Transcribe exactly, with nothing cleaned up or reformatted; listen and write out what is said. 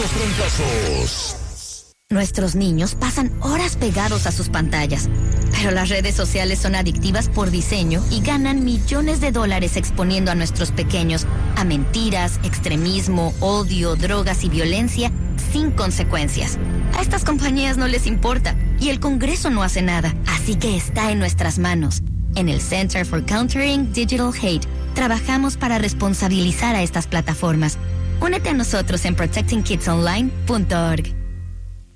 los trancazos. Nuestros niños pasan horas pegados a sus pantallas, pero las redes sociales son adictivas por diseño y ganan millones de dólares exponiendo a nuestros pequeños a mentiras, extremismo, odio, drogas y violencia sin consecuencias. A estas compañías no les importa y el Congreso no hace nada, así que está en nuestras manos. En el Center for Countering Digital Hate, trabajamos para responsabilizar a estas plataformas. Únete a nosotros en protecting kids online punto org.